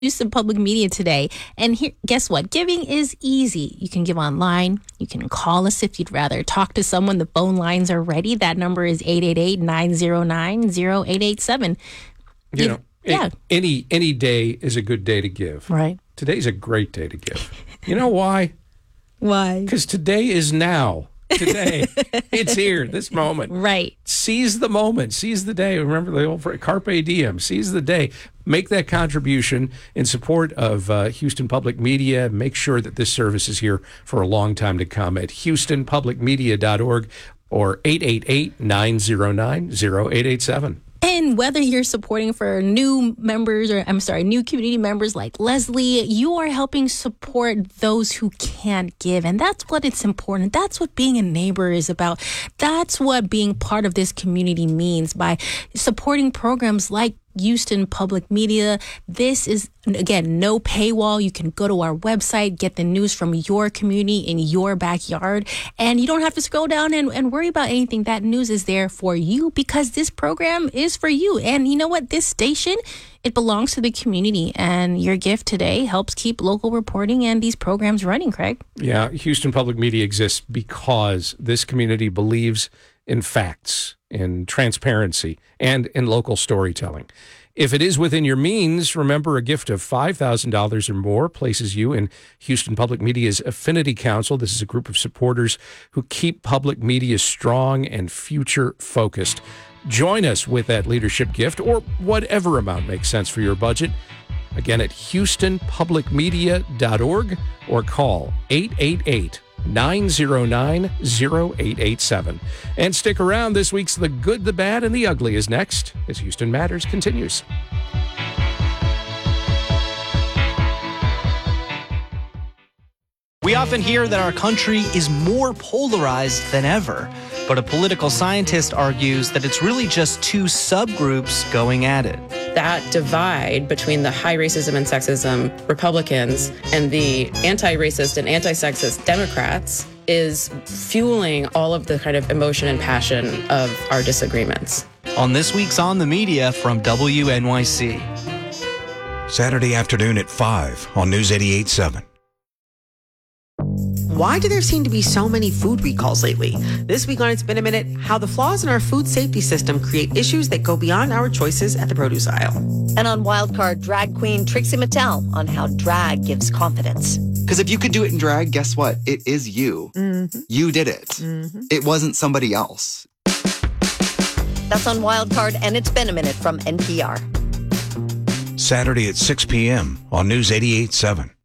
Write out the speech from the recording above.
Houston Public Media today. And here, guess what? Giving is easy. You can give online. You can call us if you'd rather talk to someone. The phone lines are ready. That number is 888-909-0887. Any day is a good day to give. Right. Today's a great day to give. You know why? Why? Because today is now. Today. It's here, this moment. Right. Seize the moment. Seize the day. Remember the old Carpe Diem. Seize the day. Make that contribution in support of Houston Public Media. Make sure that this service is here for a long time to come at houstonpublicmedia.org or 888-909-0887. And whether you're supporting for new community members like Leslie, you are helping support those who can't give. And that's what it's important. That's what being a neighbor is about. That's what being part of this community means by supporting programs like Houston Public Media. This is, again, no paywall. You can go to our website, get the news from your community in your backyard, and you don't have to scroll down and worry about anything. That news is there for you because this program is for you. And you know what? This station, it belongs to the community, and your gift today helps keep local reporting and these programs running, Craig. Yeah, Houston Public Media exists because this community believes in facts, in transparency, and in local storytelling. If it is within your means, remember a gift of $5,000 or more places you in Houston Public Media's Affinity Council. This is a group of supporters who keep public media strong and future-focused. Join us with that leadership gift or whatever amount makes sense for your budget. Again, at houstonpublicmedia.org or call 888-909-0887. And stick around. This week's The Good, the Bad, and the Ugly is next as Houston Matters continues. We often hear that our country is more polarized than ever, but a political scientist argues that it's really just two subgroups going at it. That divide between the high racism and sexism Republicans and the anti-racist and anti-sexist Democrats is fueling all of the kind of emotion and passion of our disagreements. On this week's On the Media from WNYC. Saturday afternoon at 5 on News 88.7. Why do there seem to be so many food recalls lately? This week on It's Been a Minute, how the flaws in our food safety system create issues that go beyond our choices at the produce aisle. And on Wildcard, drag queen Trixie Mattel on how drag gives confidence. Because if you could do it in drag, guess what? It is you. Mm-hmm. You did it. Mm-hmm. It wasn't somebody else. That's on Wildcard, and It's Been a Minute from NPR. Saturday at 6 p.m. on News 88.7.